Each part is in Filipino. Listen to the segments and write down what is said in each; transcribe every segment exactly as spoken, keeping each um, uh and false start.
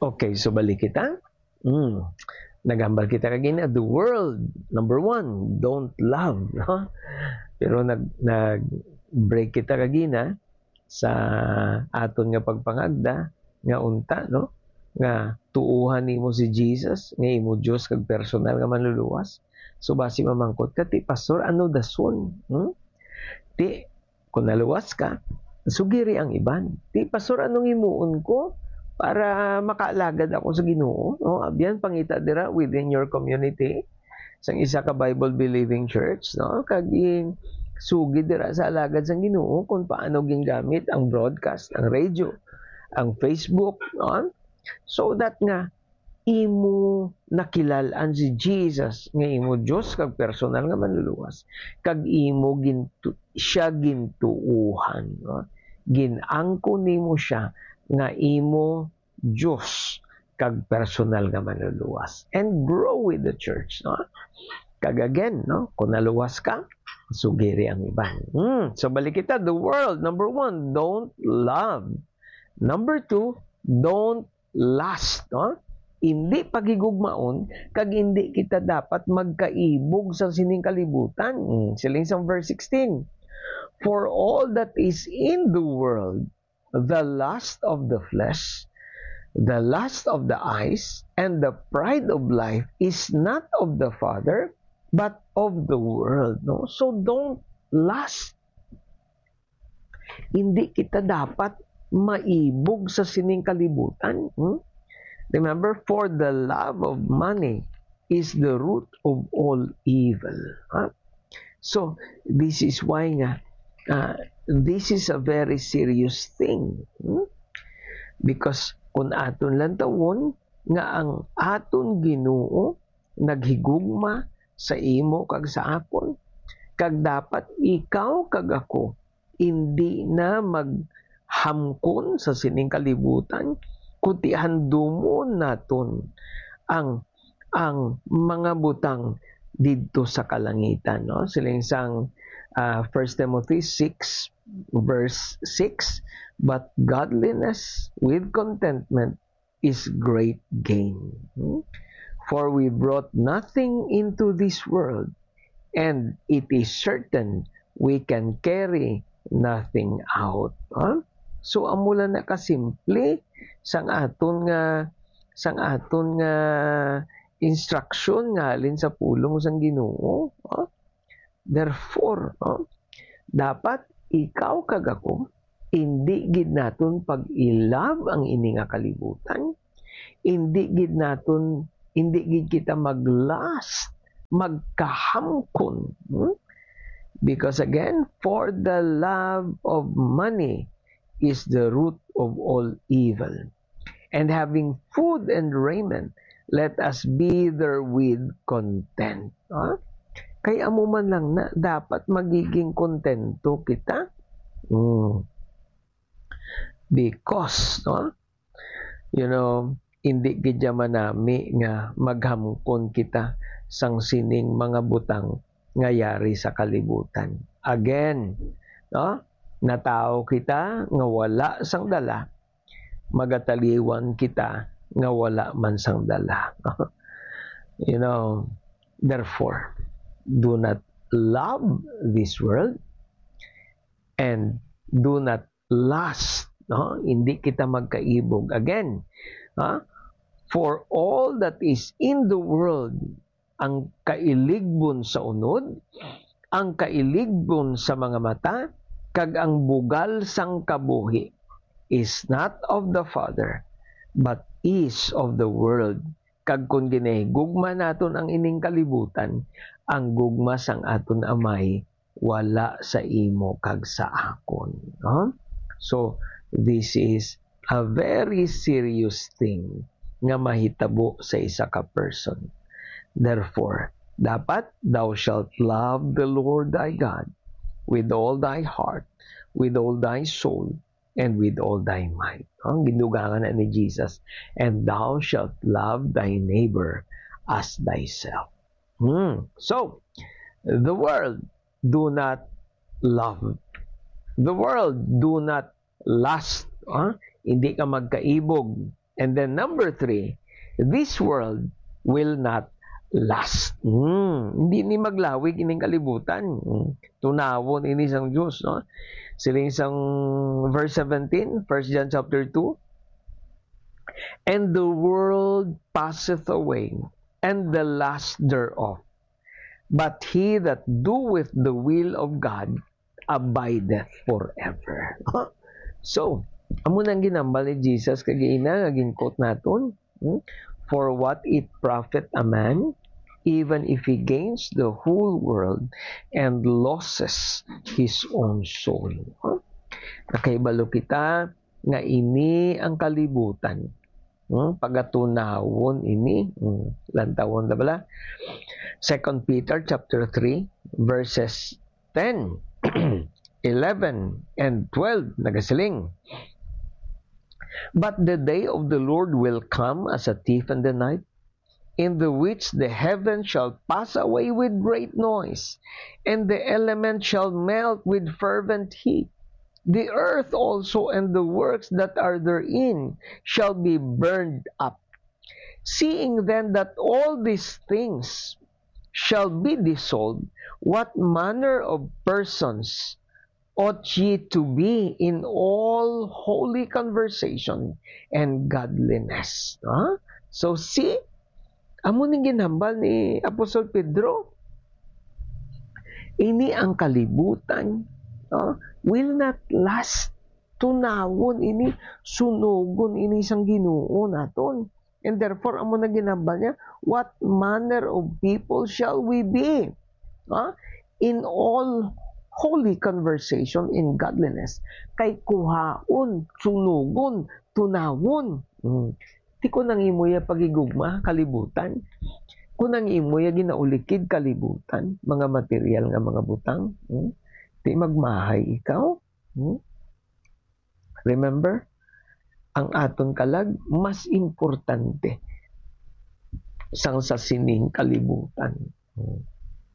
Okay, so balik kita. Mm. Nagambal kita kagina, the world, number one, don't love. No? Pero nag, nag-break kita kagina sa aton nga pagpangagda, nga unta, no? Nga tuuhan nimo si Jesus, nga imo Dios kag personal nga manluluwas. So basi mamangkot ka, ti pastor, ano dason? Hmm? Ti, kung naluwas ka, sugiri ang iban. Ti pastor, anong imuon ko para makaalagad ako sa Ginoo? No? Abyan pangita dira within your community, sang isa ka Bible believing church, no? Kag sugi dira sa alagad sa Ginoo kung paano gingamit ang broadcast, ang radio, ang Facebook, no? So that nga imo nakilalaan si Jesus nga imo Dios kag personal nga manluluwas, kag imo gintu siya gintuuhan, no? Ginangko nimo siya nga imo Dios kag personal nga manluluwas, and grow with the church, no? Kag again, no, kung naluwas ka, sugiri ang iban. Hmm. So balik kita, the world, number one, don't love. Number two, don't lust, no? Hindi pagigugmaon, kag hindi kita dapat magkaibog sa sining kalibutan. Hmm. Siling sa verse sixteen. For all that is in the world, the lust of the flesh, the lust of the eyes, and the pride of life is not of the Father, but of the world. No? So don't lust. Hindi kita dapat maibog sa sining kalibutan. Hmm? Remember, for the love of money is the root of all evil. Huh? So, this is why nga, uh, this is a very serious thing. Hmm? Because kung aton lang tawon, nga ang aton Ginoo naghigugma sa imo kag sa akon, kag dapat ikaw kag ako hindi na maghamkon sa sining kalibutan, kundi handumon naton ang ang mga butang didto sa kalangitan, no? Siling sang uh, First Timothy six verse six, but godliness with contentment is great gain. Hmm? For we brought nothing into this world, and it is certain we can carry nothing out. Huh? So amula na kasimple sang aton nga sang aton nga instruction nga halin sa pulong sang Ginoo. Huh? Therefore, huh? dapat ikaw kag ako hindi gid naton pag-ilab ang ini nga kalibutan. Hindi gid naton hindi gid kita maglast, magkahamkon. Hmm? Because again, for the love of money is the root of all evil. And having food and raiment, let us be therewith content. Huh? Kaya mo man lang na dapat magiging kontento kita. Hmm. Because, no? You know, hindi gidya manami nga maghamkon kita sang sining mga butang nga yari sa kalibutan. Again, no? Natao kita nga wala sang dala, magataliwan kita nga wala man sang dala. You know, therefore, do not love this world and do not lust. No? Hindi kita magkaibog. Again, huh? For all that is in the world, ang kailigbon sa unod, ang kailigbon sa mga mata, kag ang bugal sang kabuhi is not of the Father, but is of the world. Kag kung ginahigugma naton ang ining kalibutan, ang gugma sang aton amay wala sa imo kag sa akon. No? So, this is a very serious thing nga mahitabo sa isa ka person. Therefore, dapat thou shalt love the Lord thy God with all thy heart, with all thy soul, and with all thy might. Ang ginugangan na ni Jesus. And thou shalt love thy neighbor as thyself. Hmm. So, the world do not love. The world do not lust. Huh? Hindi ka magkaibog. And then number three, this world will not last. Mm, hindi ni maglawig ining kalibutan. Mm, tunawon ini sang Dios, no? Sila isang verse seventeen, First John chapter two. And the world passeth away, and the lust thereof. But he that doeth the will of God abideth forever. Huh? So, amo nang ginambal ni Jesus kagina nga gin-quote naton, hmm? For what it profit a man, even if he gains the whole world and losses his own soul. Huh? Nakaibalo kita nga ini ang kalibutan. Hmm? Pagatunawon ini, hmm. lantawon na bala. Second Peter chapter three, verses ten, eleven, and twelve, nagasiling. But the day of the Lord will come as a thief in the night, in the which the heavens shall pass away with great noise, and the elements shall melt with fervent heat. The earth also and the works that are therein shall be burned up. Seeing then that all these things shall be dissolved, what manner of persons ought ye to be in all holy conversation and godliness? Huh? So see, amo ning ginhambal ni Apostol Pedro. Ini ang kalibutan, uh, will not last. Tunawon ini, sunugon ini sang Ginoo naton. And therefore, amo na ginambal niya, what manner of people shall we be? Uh, in all holy conversation in godliness. Kay kuhaon, sunugon, tunawon. Hmm. Ti ko nang imoya pagigugma, kalibutan. Kunang imoya ginaulikid kalibutan, mga material nga mga butang. Hmm. Di magmahay ikaw. Hmm? Remember, ang aton kalag mas importante sang sa sining kalibutan. Hmm.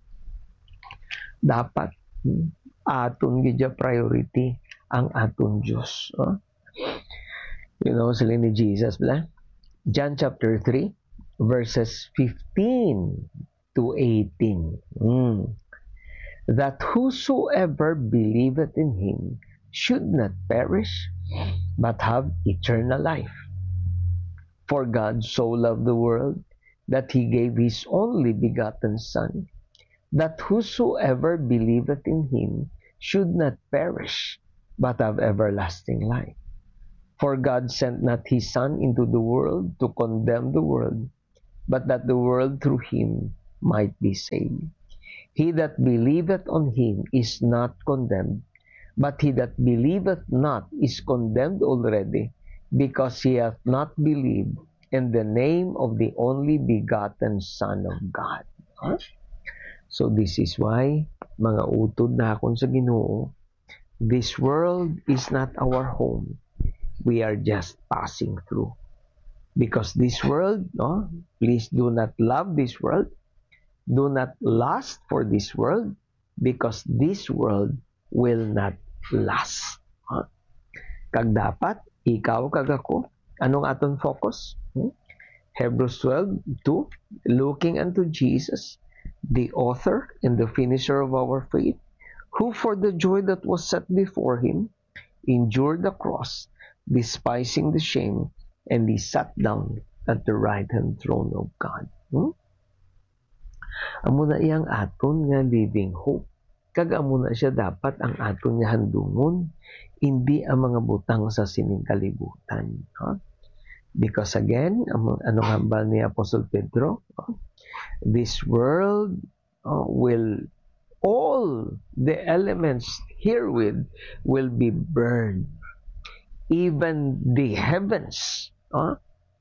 Dapat hmm, aton gidya priority ang aton Diyos. Huh? You know, sila ni Jesus, bla? John chapter three, verses fifteen to eighteen. Hmm. That whosoever believeth in him should not perish, but have eternal life. For God so loved the world, that he gave his only begotten Son, that whosoever believeth in him should not perish, but have everlasting life. For God sent not his Son into the world to condemn the world, but that the world through him might be saved. He that believeth on him is not condemned, but he that believeth not is condemned already, because he hath not believed in the name of the only begotten Son of God. Huh? So this is why, mga utod na akon sa Ginoo, this world is not our home. We are just passing through. Because this world, no, please do not love this world. Do not lust for this world, because this world will not last. Huh? Kag dapat, ikaw kag ako, anong aton focus? Hmm? Hebrews twelve two, looking unto Jesus, the author and the finisher of our faith, who for the joy that was set before him, endured the cross, despising the shame, and he sat down at the right hand throne of God. Hmm? Amo na iyang aton nga living hope. Kag amo na siya dapat ang aton nga handungon, hindi ang mga butang sa sining kalibutan. Huh? Because again, anong hambal ni Apostol Pedro? Huh? This world uh, will, all the elements herewith will be burned. Even the heavens, huh?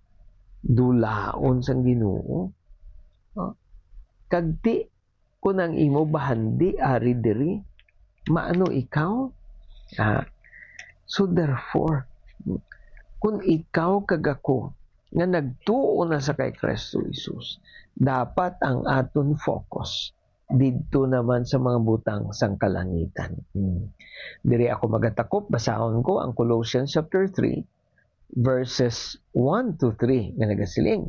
Dulaon sang Ginoo. Huh? Kagti kunang imo bahandi ari diri maano ikaw, ah, so therefore kung ikaw kagako nga nagtuo na sa kay Kristo Jesus, dapat ang aton focus didto naman sa mga butang sang kalangitan. hmm. Diri ako magatakop, basahon ko ang Colossians chapter three, verses one to three nga nagasiling.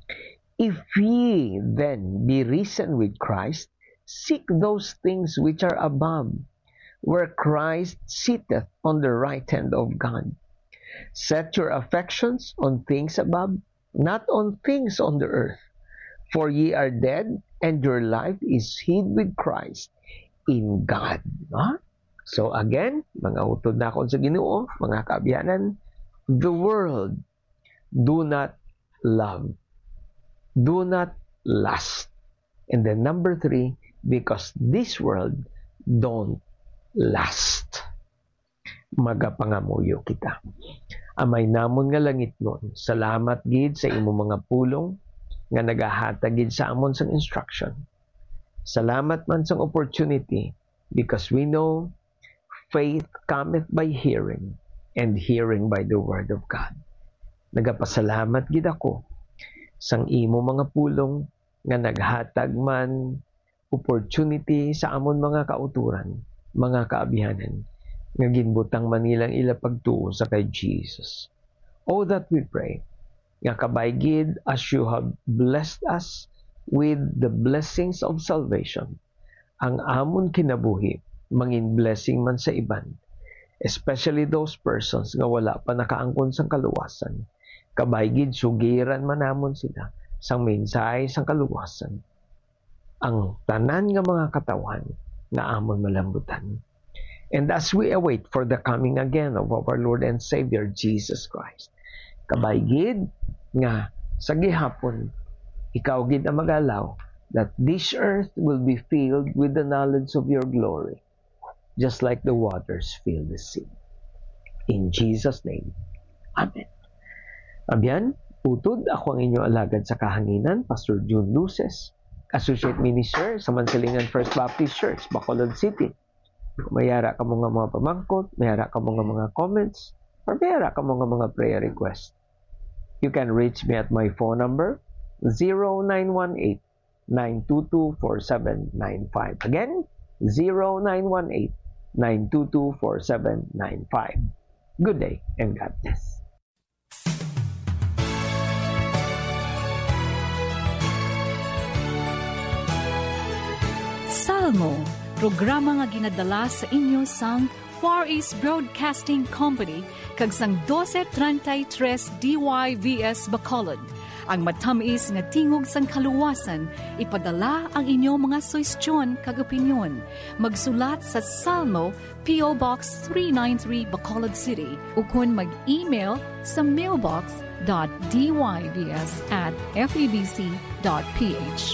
If ye then be risen with Christ, seek those things which are above, where Christ sitteth on the right hand of God. Set your affections on things above, not on things on the earth. For ye are dead, and your life is hid with Christ in God. Huh? So again, mga utod na akong sa Ginoo, mga kaabiyanan, the world do not love. Do not lust. And then number three, because this world don't last. Magapangamuyo kita. Amay namon nga langit nun, salamat gid sa imo mga pulong nga nagahatag gid sa amon sang instruction. Salamat man sang opportunity, because we know faith cometh by hearing, and hearing by the word of God. Nagapasalamat gid ako sang imo mga pulong nga naghatag man opportunity sa amon mga kauturan, mga kaabihanan, nga ginbutang manilang ila pagtuo sa kay Jesus. Oh, that we pray, nga kabaygid as you have blessed us with the blessings of salvation, ang amon kinabuhi, mangin blessing man sa iban, especially those persons nga wala pa nakaangkon sang kaluwasan. Kabaygid sugiran man namon sila sang mensahe sang kaluwasan, ang tanan nga mga katawan nga amon malambutan. And as we await for the coming again of our Lord and Savior Jesus Christ, kabaygid nga sa gihapon ikaw gid ang magalaw that this earth will be filled with the knowledge of your glory, just like the waters fill the sea. In Jesus' name, Amen. Abyan, utod ako ang inyo alagad sa kahanginan, Pastor June Luces, Associate Minister sa Mansilingan First Baptist Church, Bacolod City. Kung mayara ka mga mga pamangkot, mayara ka mga mga comments, or mayara ka mga mga prayer request, you can reach me at my phone number, zero nine one eight, nine two two, four seven nine five. Again, zero nine one eight, nine two two, four seven nine five. Good day and God bless. Salmo, programa nga ginadala sa inyo sang Far East Broadcasting Company kag sang twelve thirty-three D Y V S Bacolod. Ang matamis nga tingog sang kaluwasan, ipadala ang inyong mga suwestyon kag opinyon. Magsulat sa Salmo, P O Box three ninety-three, Bacolod City, ukon mag-email sa mailbox dot d y v s at f e b c dot p h.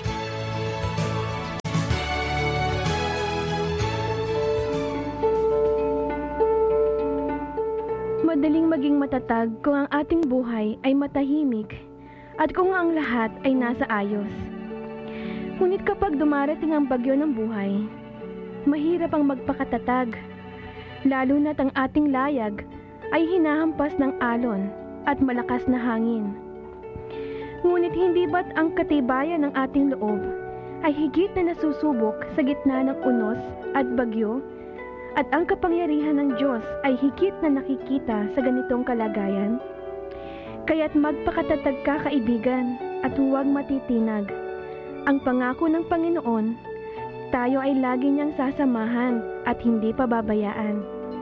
Madaling maging matatag kung ang ating buhay ay matahimik at kung ang lahat ay nasa ayos. Ngunit kapag dumarating ang bagyo ng buhay, mahirap ang magpakatatag, lalo na't ang ating layag ay hinahampas ng alon at malakas na hangin. Ngunit hindi ba't ang katibayan ng ating loob ay higit na nasusubok sa gitna ng unos at bagyo? At ang kapangyarihan ng Diyos ay higit na nakikita sa ganitong kalagayan? Kaya't magpakatatag ka, kaibigan, at huwag matitinag. Ang pangako ng Panginoon, tayo ay lagi niyang sasamahan at hindi pababayaan.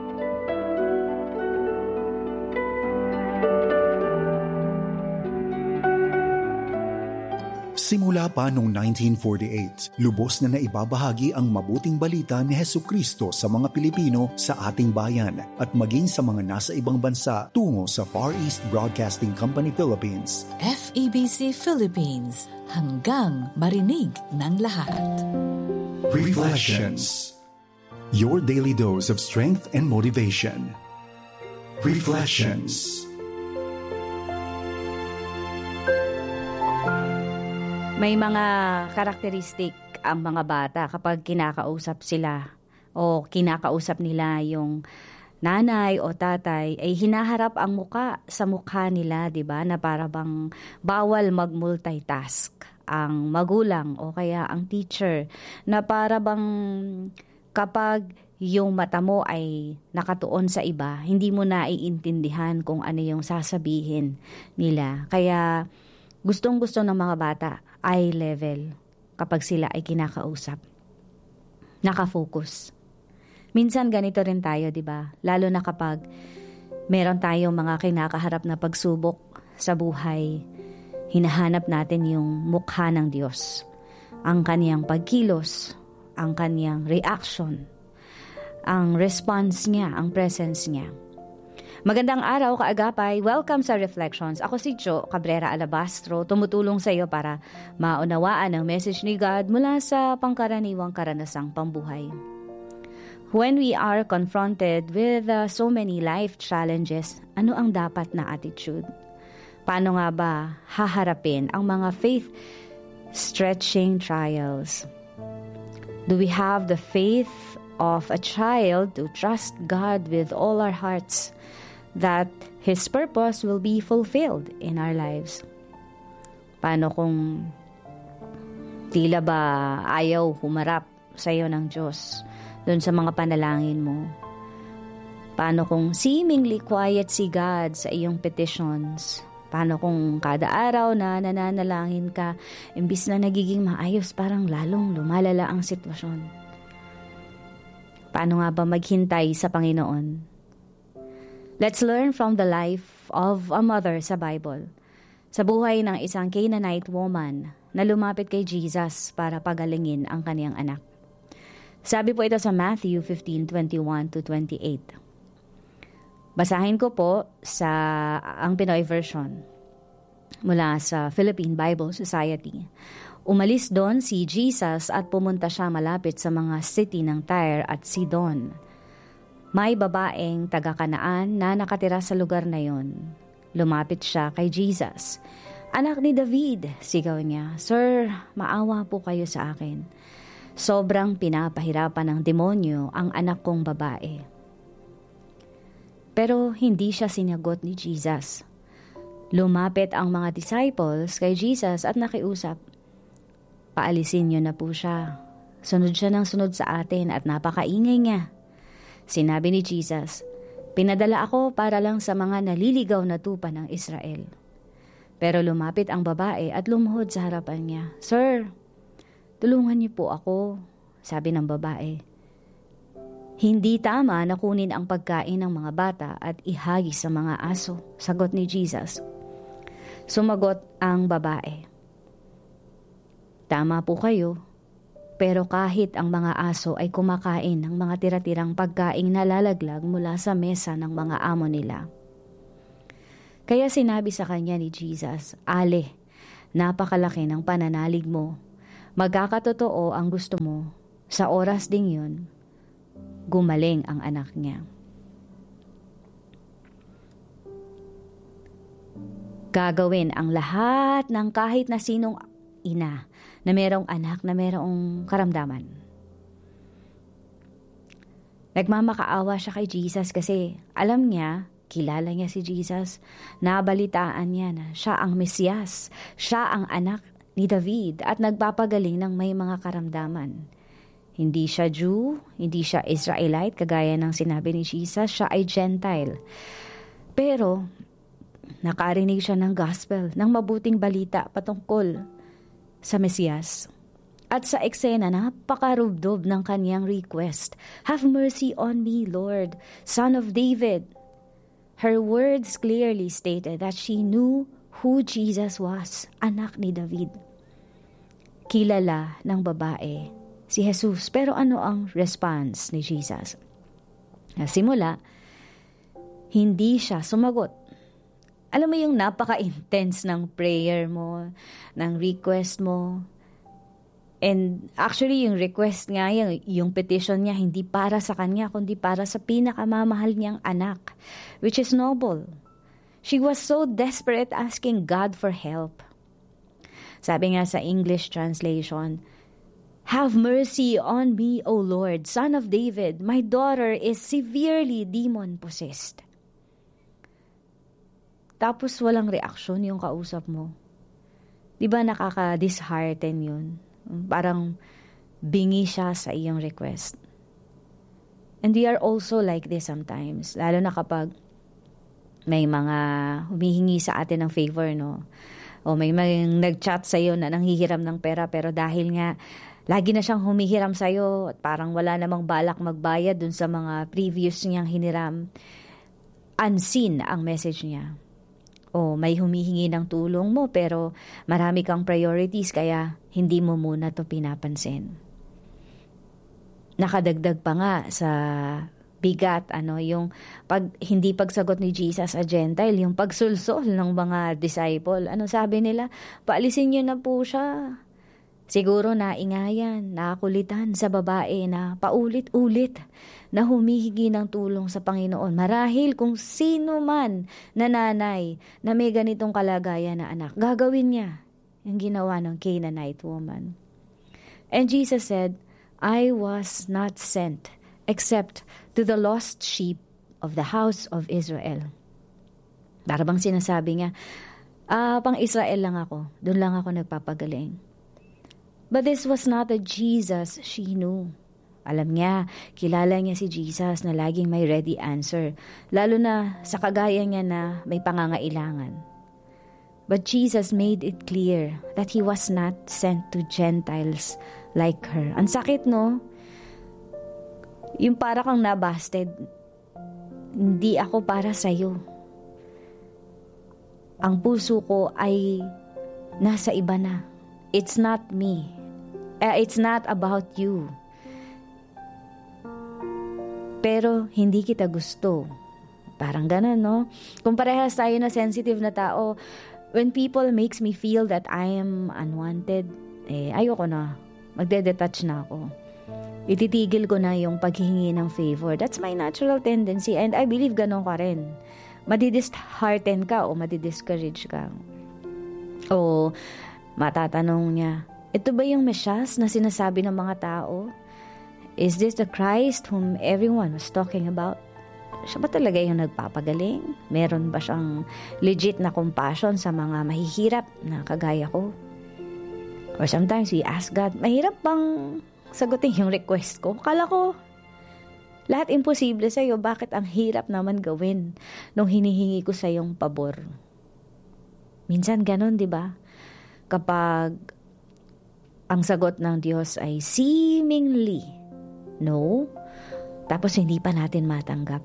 Simula pa noong nineteen forty-eight, lubos na naibabahagi ang mabuting balita ni Hesukristo sa mga Pilipino sa ating bayan at maging sa mga nasa ibang bansa tungo sa Far East Broadcasting Company Philippines. F E B C Philippines, hanggang marinig ng lahat. Reflections. Your daily dose of strength and motivation. Reflections. May mga karakteristik ang mga bata kapag kinakausap sila o kinakausap nila yung nanay o tatay, ay hinaharap ang muka sa mukha nila, di ba? Na para bang bawal mag-multitask ang magulang o kaya ang teacher. Na para bang kapag yung mata mo ay nakatuon sa iba, hindi mo na iintindihan kung ano yung sasabihin nila. Kaya gustong-gusto ng mga bata eye level kapag sila ay kinakausap. Nakafocus. Minsan ganito rin tayo, di ba? Lalo na kapag meron tayong mga kinakaharap na pagsubok sa buhay, hinahanap natin yung mukha ng Diyos. Ang kaniyang pagkilos, ang kaniyang reaction, ang response niya, ang presence niya. Magandang araw, kaagapay. Welcome sa Reflections. Ako si Jo Cabrera Alabastro, tumutulong sa iyo para maunawaan ang message ni God mula sa pangkaraniwang karanasang pambuhay. When we are confronted with uh, so many life challenges, ano ang dapat na attitude? Paano nga ba haharapin ang mga faith-stretching trials? Do we have the faith of a child to trust God with all our hearts that His purpose will be fulfilled in our lives? Paano kung tila ba ayaw humarap sa iyo ng Diyos doon sa mga panalangin mo? Paano kung seemingly quiet si God sa iyong petitions? Paano kung kada araw na nananalangin ka, imbis na nagiging maayos, parang lalong lumalala ang sitwasyon? Paano nga ba maghintay sa Panginoon? Let's learn from the life of a mother sa Bible. Sa buhay ng isang Canaanite woman na lumapit kay Jesus para pagalingin ang kaniyang anak. Sabi po ito sa Matthew fifteen twenty-one to twenty-eight. Basahin ko po sa ang Pinoy version mula sa Philippine Bible Society. Umalis doon si Jesus at pumunta siya malapit sa mga city ng Tyre at Sidon. May babaeng taga-Kanaan na nakatira sa lugar na yon. Lumapit siya kay Jesus. "Anak ni David," sigaw niya, "Sir, maawa po kayo sa akin. Sobrang pinapahirapan ng demonyo ang anak kong babae." Pero hindi siya sinagot ni Jesus. Lumapit ang mga disciples kay Jesus at nakiusap. "Paalisin niyo na po siya. Sunod siya ng sunod sa atin at napakaingay niya." Sinabi ni Jesus, "Pinadala ako para lang sa mga naliligaw na tupa ng Israel." Pero lumapit ang babae at lumuhod sa harapan niya. "Sir, tulungan niyo po ako," sabi ng babae. "Hindi tama na kunin ang pagkain ng mga bata at ihagis sa mga aso," sagot ni Jesus. Sumagot ang babae, "Tama po kayo, pero kahit ang mga aso ay kumakain ng mga tira-tirang pagkaing nalalaglag mula sa mesa ng mga amo nila." Kaya sinabi sa kanya ni Jesus, "Ale, napakalaki ng pananalig mo. Magkakatotoo ang gusto mo. Sa oras ding yun, gumaling ang anak niya." Gagawin ang lahat ng kahit na sinong ina na merong anak na merong karamdaman. Nagmamakaawa siya kay Jesus kasi alam niya, kilala niya si Jesus, nabalitaan niya na siya ang Mesiyas, siya ang anak ni David at nagpapagaling ng may mga karamdaman. Hindi siya Jew, hindi siya Israelite, kagaya ng sinabi ni Jesus, siya ay Gentile. Pero nakarinig siya ng gospel, ng mabuting balita patungkol sa Mesiyas. At sa eksena, napakarubdob ng kanyang request, "Have mercy on me, Lord, Son of David." Her words clearly stated that she knew who Jesus was, anak ni David. Kilala ng babae si Jesus. Pero ano ang response ni Jesus? Simula, hindi siya sumagot. Alam mo yung napaka-intense ng prayer mo, ng request mo. And actually, yung request nga, yung, yung petition niya, hindi para sa kanya, kundi para sa pinakamamahal niyang anak, which is noble. She was so desperate asking God for help. Sabi nga sa English translation, "Have mercy on me, O Lord, Son of David. My daughter is severely demon-possessed." Tapos walang reaksyon yung kausap mo. Di ba nakaka-dishearten yun? Parang bingi siya sa iyong request. And we are also like this sometimes, lalo na kapag may mga humihingi sa atin ng favor, no? O may mga nag-chat sa'yo na nanghihiram ng pera, pero dahil nga lagi na siyang humihiram sa'yo at parang wala namang balak magbayad dun sa mga previous niyang hiniram, unseen ang message niya. O may humihingi ng tulong mo pero marami kang priorities kaya hindi mo muna to pinapansin. Nakadagdag pa nga sa bigat, ano, yung pag, hindi pagsagot ni Jesus sa Gentile, yung pagsulsol ng mga disciple. Ano sabi nila? Paalisin niyo na po siya. Siguro naingayan, nakulitan sa babae na paulit-ulit na humihingi ng tulong sa Panginoon. Marahil kung sino man na nanay na may ganitong kalagayan na anak, gagawin niya yung ginawa ng Canaanite woman. And Jesus said, I was not sent except to the lost sheep of the house of Israel. Para bang sinasabi niya, ah, pang Israel lang ako, doon lang ako nagpapagaling. But this was not a Jesus she knew. Alam niya, kilala niya si Jesus na laging may ready answer, lalo na sa kagaya niya na may pangangailangan. But Jesus made it clear that He was not sent to Gentiles like her. Ang sakit, no? Yung para kang nabasted, hindi ako para sa'yo. Ang puso ko ay nasa iba na. It's not me. Uh, it's not about you. Pero hindi kita gusto. Parang ganun, no? Kung parehas tayo na sensitive na tao, when people makes me feel that I am unwanted, eh, ayoko na. Magde-detach na ako. Ititigil ko na yung paghihingi ng favor. That's my natural tendency and I believe ganon ka rin. Madidishearten ka o madidiscourage ka. O matatanong niya, ito ba yung Mesyas na sinasabi ng mga tao? Is this the Christ whom everyone was talking about? Siya ba talaga yung nagpapagaling? Meron ba siyang legit na compassion sa mga mahihirap na kagaya ko? Or sometimes we ask God, mahirap bang sagutin yung request ko? Kala ko, lahat imposible sa'yo. Bakit ang hirap naman gawin nung hinihingi ko sa yung pabor? Minsan ganon, di ba? Kapag ang sagot ng Diyos ay seemingly no, tapos hindi pa natin matanggap.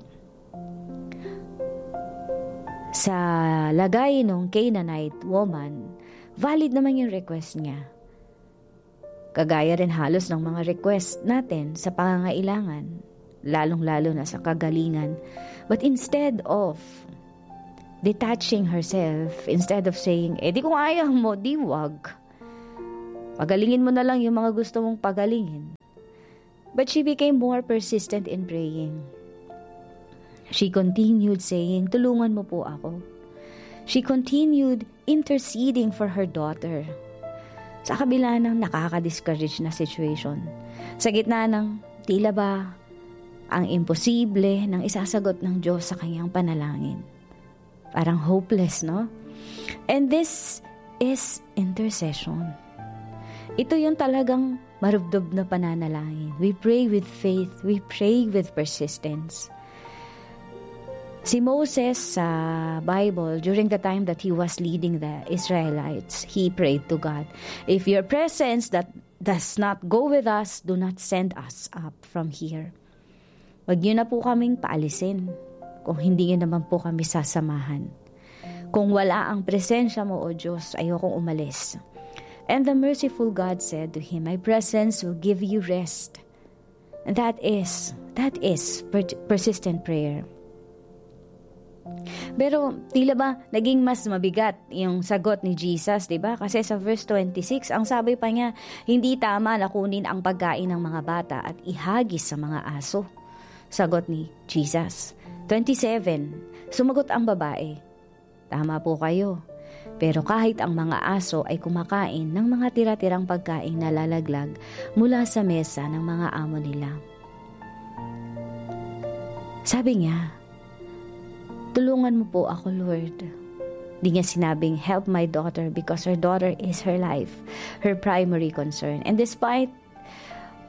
Sa lagay ng Canaanite woman, valid naman yung request niya. Kagaya rin halos ng mga request natin sa pangangailangan, lalong-lalo na sa kagalingan. But instead of detaching herself, instead of saying, eh di kung ayaw mo, di wag. Pagalingin mo na lang yung mga gusto mong pagalingin. But she became more persistent in praying. She continued saying, tulungan mo po ako. She continued interceding for her daughter. Sa kabila ng nakaka-discourage na situation. Sa gitna ng tila ba ang imposible ng isasagot ng Diyos sa kanyang panalangin. Parang hopeless, no? And this is intercession. Ito yung talagang marubdob na pananalangin. We pray with faith. We pray with persistence. Si Moses sa Bible, during the time that he was leading the Israelites, he prayed to God, if your presence that does not go with us, do not send us up from here. Huwag niyo na po kaming paalisin kung hindi niyo naman po kami sasamahan. Kung wala ang presensya mo, O Diyos, ayokong umalis. And the merciful God said to him, my presence will give you rest. And that is, that is per- persistent prayer. Pero tila ba naging mas mabigat yung sagot ni Jesus, di ba? Kasi sa verse twenty-six, ang sabi pa niya, hindi tama na kunin ang pagkain ng mga bata at ihagis sa mga aso. Sagot ni Jesus. twenty-seven, sumagot ang babae, tama po kayo. Pero kahit ang mga aso ay kumakain ng mga tira-tirang pagkain na lalaglag mula sa mesa ng mga amo nila. Sabi niya, tulungan mo po ako, Lord. Di niya sinabing, help my daughter because her daughter is her life, her primary concern. And despite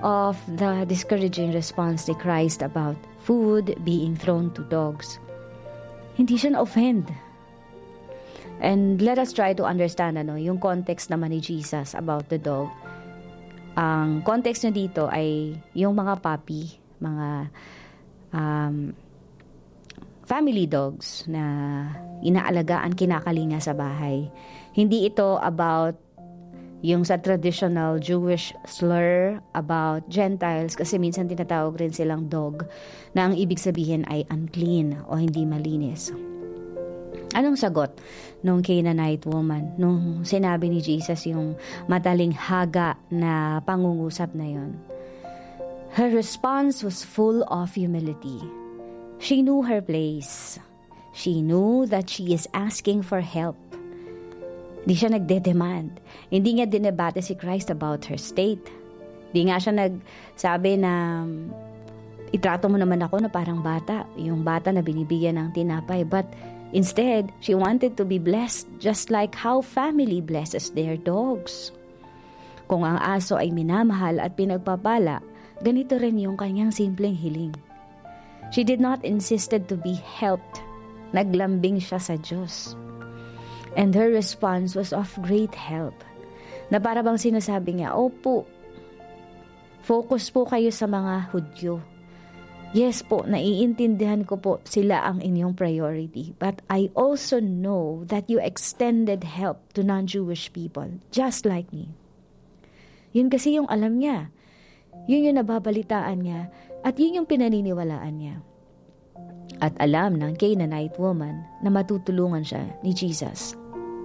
of the discouraging response ni Christ about food being thrown to dogs. Hindi siya na-offend. And let us try to understand ano, yung context naman ni Jesus about the dog. Ang context niya dito ay yung mga puppy, mga um, family dogs na inaalagaan, kinakalinga sa bahay. Hindi ito about yung sa traditional Jewish slur about Gentiles, kasi minsan tinatawag rin silang dog na ang ibig sabihin ay unclean o hindi malinis. Anong sagot nung Canaanite woman nung sinabi ni Jesus yung madaling haga na pangungusap na yon? Her response was full of humility. She knew her place. She knew that she is asking for help. Hindi siya nagde-demand. Hindi nga dinebate si Christ about her state. Hindi nga siya nagsabi na itrato mo naman ako na parang bata, yung bata na binibigyan ng tinapay. But instead, she wanted to be blessed just like how family blesses their dogs. Kung ang aso ay minamahal at pinagpapala, ganito rin yung kanyang simpleng hiling. She did not insisted to be helped. Naglambing siya sa Diyos. And her response was of great help. Na para bang sinasabi niya, Opo, focus po kayo sa mga Hudyo. Yes po, naiintindihan ko po sila ang inyong priority. But I also know that you extended help to non-Jewish people, just like me. Yun kasi yung alam niya. Yun yung nababalitaan niya. At yun yung pinaniniwalaan niya. At alam ng Canaanite woman na matutulungan siya ni Jesus.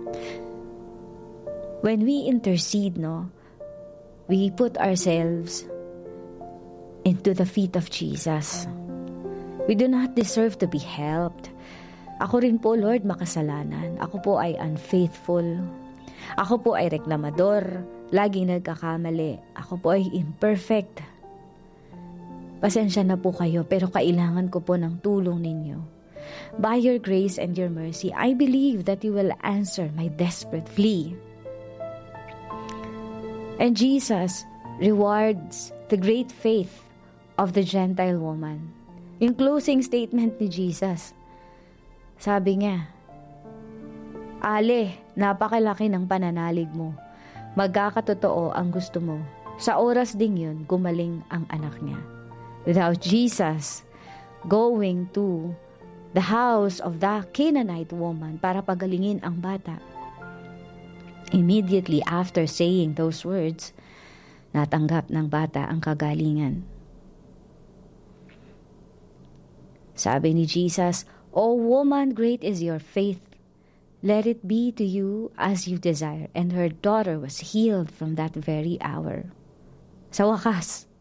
When we intercede, no, we put ourselves into the feet of Jesus. We do not deserve to be helped. Ako rin po, Lord, makasalanan. Ako po ay unfaithful. Ako po ay reklamador. Laging nagkakamali. Ako po ay imperfect. Pasensya na po kayo, pero kailangan ko po ng tulong ninyo. By your grace and your mercy, I believe that you will answer my desperate plea. And Jesus rewards the great faith of the Gentile woman. Yung closing statement ni Jesus, sabi niya, Ale, napakalaki ng pananalig mo. Magkakatotoo ang gusto mo. Sa oras ding yun, gumaling ang anak niya. Without Jesus going to the house of the Canaanite woman para pagalingin ang bata, immediately after saying those words, natanggap ng bata ang kagalingan. Sabi ni Jesus, O woman, great is your faith. Let it be to you as you desire. And her daughter was healed from that very hour. Sa wakas,